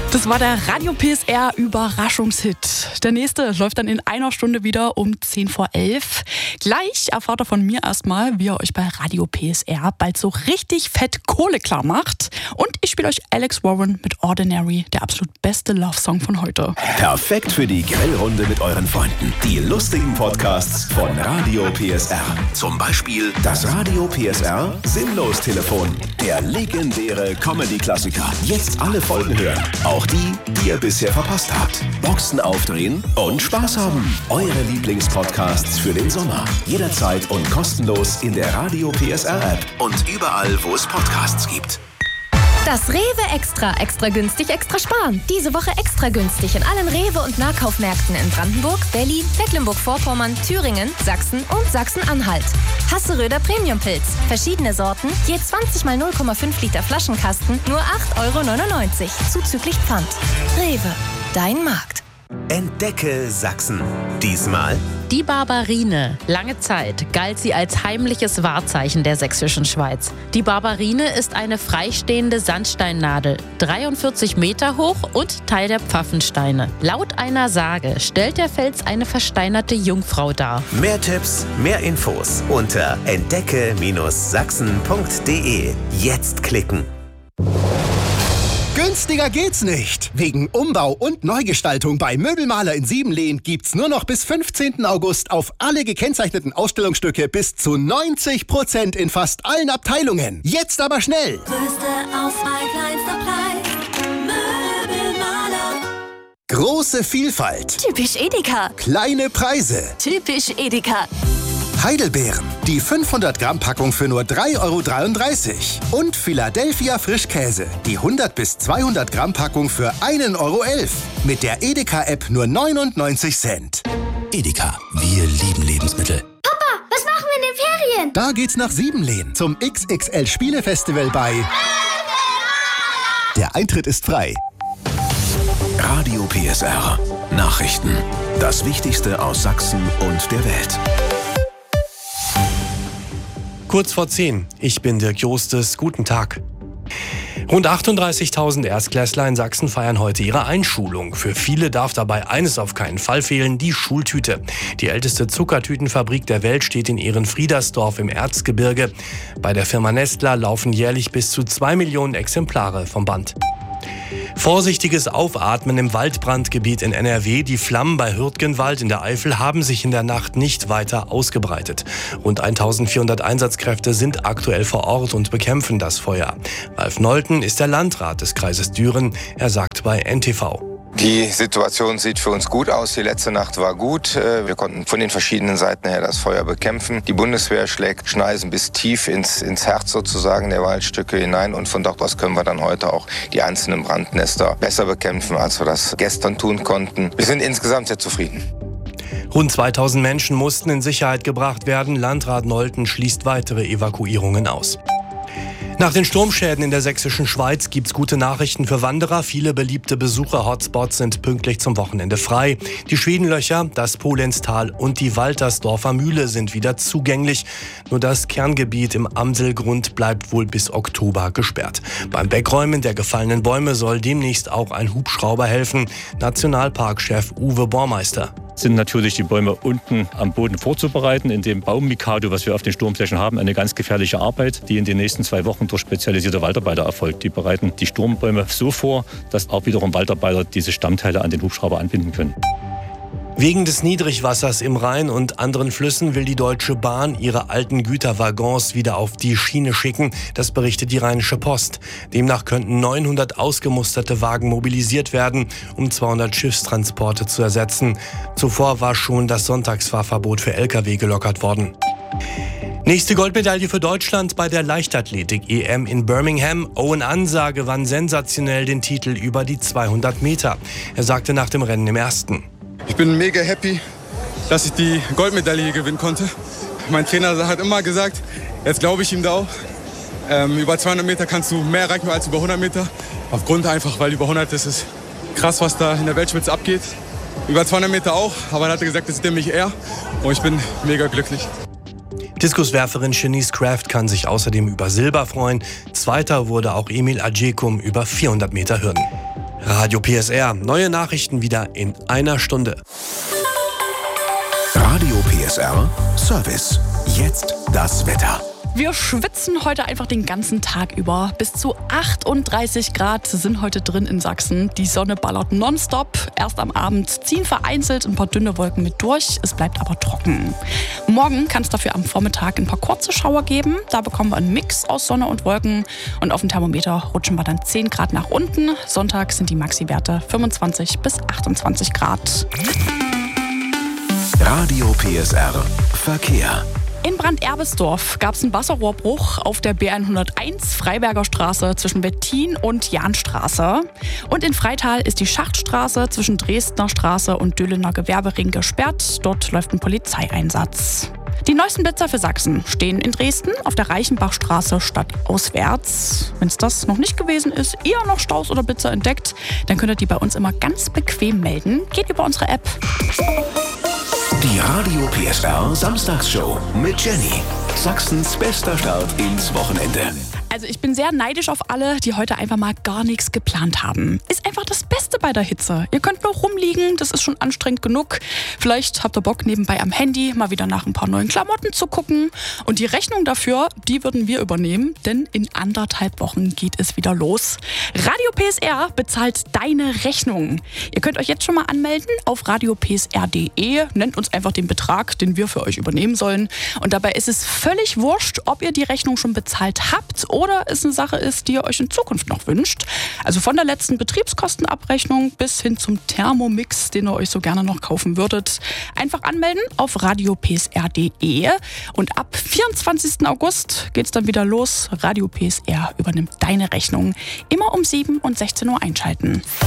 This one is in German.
Das war der Radio PSR Überraschungshit. Der nächste läuft dann in einer Stunde wieder um 10:11. Gleich erfahrt ihr von mir erstmal, wie ihr euch bei Radio PSR bald so richtig fett Kohle klar macht. Und ich spiele euch Alex Warren mit Ordinary, der absolut beste Love-Song von heute. Perfekt für die Grillrunde mit euren Freunden. Die lustigen Podcasts von Radio PSR. Zum Beispiel das Radio PSR Sinnlos-Telefon. Der legendäre Comedy-Klassiker. Jetzt alle Folgen hören. Auch die ihr bisher verpasst habt. Boxen aufdrehen und Spaß haben. Eure Lieblingspodcasts für den Sommer. Jederzeit und kostenlos in der Radio PSR App und überall, wo es Podcasts gibt. Das Rewe Extra. Extra günstig, extra sparen. Diese Woche extra günstig in allen Rewe- und Nahkaufmärkten in Brandenburg, Berlin, Mecklenburg-Vorpommern, Thüringen, Sachsen und Sachsen-Anhalt. Hasseröder Premiumpilz. Verschiedene Sorten, je 20 mal 0,5 Liter Flaschenkasten, nur 8,99 €. Zuzüglich Pfand. Rewe. Dein Markt. Entdecke Sachsen. Diesmal die Barbarine. Lange Zeit galt sie als heimliches Wahrzeichen der sächsischen Schweiz. Die Barbarine ist eine freistehende Sandsteinnadel, 43 Meter hoch und Teil der Pfaffensteine. Laut einer Sage stellt der Fels eine versteinerte Jungfrau dar. Mehr Tipps, mehr Infos unter entdecke-sachsen.de. Jetzt klicken. Günstiger geht's nicht. Wegen Umbau und Neugestaltung bei Möbelmaler in Siebenlehn gibt's nur noch bis 15. August auf alle gekennzeichneten Ausstellungsstücke bis zu 90% in fast allen Abteilungen. Jetzt aber schnell! Größte Auswahl, kleinster Preis. Möbelmaler. Große Vielfalt. Typisch Edeka. Kleine Preise. Typisch Edeka. Heidelbeeren. Die 500 Gramm Packung für nur 3,33 € Und Philadelphia Frischkäse. Die 100 bis 200 Gramm Packung für 1,11 €. Mit der Edeka-App nur 99 Cent. Edeka, wir lieben Lebensmittel. Papa, was machen wir in den Ferien? Da geht's nach Siebenlehn zum XXL Spielefestival bei... Der Eintritt ist frei. Radio PSR. Nachrichten. Das Wichtigste aus Sachsen und der Welt. Kurz vor 10. Ich bin Dirk Jostes. Guten Tag. Rund 38.000 Erstklässler in Sachsen feiern heute ihre Einschulung. Für viele darf dabei eines auf keinen Fall fehlen, die Schultüte. Die älteste Zuckertütenfabrik der Welt steht in Ehrenfriedersdorf im Erzgebirge. Bei der Firma Nestler laufen jährlich bis zu 2 Millionen Exemplare vom Band. Vorsichtiges Aufatmen im Waldbrandgebiet in NRW. Die Flammen bei Hürtgenwald in der Eifel haben sich in der Nacht nicht weiter ausgebreitet. Rund 1400 Einsatzkräfte sind aktuell vor Ort und bekämpfen das Feuer. Ralf Nolten ist der Landrat des Kreises Düren. Er sagt bei NTV: Die Situation sieht für uns gut aus. Die letzte Nacht war gut. Wir konnten von den verschiedenen Seiten her das Feuer bekämpfen. Die Bundeswehr schlägt Schneisen bis tief ins Herz sozusagen der Waldstücke hinein. Und von dort aus können wir dann heute auch die einzelnen Brandnester besser bekämpfen, als wir das gestern tun konnten. Wir sind insgesamt sehr zufrieden. Rund 2000 Menschen mussten in Sicherheit gebracht werden. Landrat Nolten schließt weitere Evakuierungen aus. Nach den Sturmschäden in der sächsischen Schweiz gibt's gute Nachrichten für Wanderer. Viele beliebte Besucher-Hotspots sind pünktlich zum Wochenende frei. Die Schwedenlöcher, das Polenztal und die Waltersdorfer Mühle sind wieder zugänglich. Nur das Kerngebiet im Amselgrund bleibt wohl bis Oktober gesperrt. Beim Wegräumen der gefallenen Bäume soll demnächst auch ein Hubschrauber helfen. Nationalparkchef Uwe Bormeister: Sind natürlich die Bäume unten am Boden vorzubereiten. In dem Baummikado, was wir auf den Sturmflächen haben, eine ganz gefährliche Arbeit, die in den nächsten 2 Wochen durch spezialisierte Waldarbeiter erfolgt. Die bereiten die Sturmbäume so vor, dass auch wiederum Waldarbeiter diese Stammteile an den Hubschrauber anbinden können. Wegen des Niedrigwassers im Rhein und anderen Flüssen will die Deutsche Bahn ihre alten Güterwaggons wieder auf die Schiene schicken. Das berichtet die Rheinische Post. Demnach könnten 900 ausgemusterte Wagen mobilisiert werden, um 200 Schiffstransporte zu ersetzen. Zuvor war schon das Sonntagsfahrverbot für Lkw gelockert worden. Nächste Goldmedaille für Deutschland bei der Leichtathletik-EM in Birmingham. Owen Ansa gewann sensationell den Titel über die 200 Meter. Er sagte nach dem Rennen im ersten: Ich bin mega happy, dass ich die Goldmedaille hier gewinnen konnte. Mein Trainer hat immer gesagt, jetzt glaube ich ihm da auch. Über 200 Meter kannst du mehr erreichen als über 100 Meter. Aufgrund einfach, weil über 100 ist es krass, was da in der Weltspitze abgeht. Über 200 Meter auch, aber dann hat er gesagt, das sieht er mich eher. Und ich bin mega glücklich. Diskuswerferin Shanice Kraft kann sich außerdem über Silber freuen. Zweiter wurde auch Emil Adjekum über 400 Meter Hürden. Radio PSR, neue Nachrichten wieder in einer Stunde. Radio PSR Service. Jetzt das Wetter. Wir schwitzen heute einfach den ganzen Tag über. Bis zu 38 Grad sind heute drin in Sachsen. Die Sonne ballert nonstop. Erst am Abend ziehen vereinzelt ein paar dünne Wolken mit durch. Es bleibt aber trocken. Morgen kann es dafür am Vormittag ein paar kurze Schauer geben. Da bekommen wir einen Mix aus Sonne und Wolken. Und auf dem Thermometer rutschen wir dann 10 Grad nach unten. Sonntag sind die Maxi-Werte 25 bis 28 Grad. Radio PSR Verkehr. In Brand-Erbesdorf gab es einen Wasserrohrbruch auf der B101 Freiberger Straße zwischen Wettin und Jahnstraße. Und in Freital ist die Schachtstraße zwischen Dresdner Straße und Döhlener Gewerbering gesperrt. Dort läuft ein Polizeieinsatz. Die neuesten Blitzer für Sachsen stehen in Dresden auf der Reichenbachstraße stadtauswärts. Wenn es das noch nicht gewesen ist, ihr noch Staus oder Blitzer entdeckt, dann könnt ihr die bei uns immer ganz bequem melden. Geht über unsere App. Die Radio PSR Samstagsshow mit Jenny. Sachsens bester Start ins Wochenende. Also ich bin sehr neidisch auf alle, die heute einfach mal gar nichts geplant haben. Ist einfach das Beste bei der Hitze. Ihr könnt nur rumliegen, das ist schon anstrengend genug. Vielleicht habt ihr Bock, nebenbei am Handy mal wieder nach ein paar neuen Klamotten zu gucken. Und die Rechnung dafür, die würden wir übernehmen, denn in 1,5 Wochen geht es wieder los. Radio PSR bezahlt deine Rechnung. Ihr könnt euch jetzt schon mal anmelden auf radiopsr.de. Nennt uns einfach den Betrag, den wir für euch übernehmen sollen. Und dabei ist es völlig wurscht, ob ihr die Rechnung schon bezahlt habt oder es eine Sache ist, die ihr euch in Zukunft noch wünscht. Also von der letzten Betriebskostenabrechnung bis hin zum Thermomix, den ihr euch so gerne noch kaufen würdet. Einfach anmelden auf radiopsr.de und ab 24. August geht's dann wieder los. Radio PSR übernimmt deine Rechnung. Immer um 7 und 16 Uhr einschalten.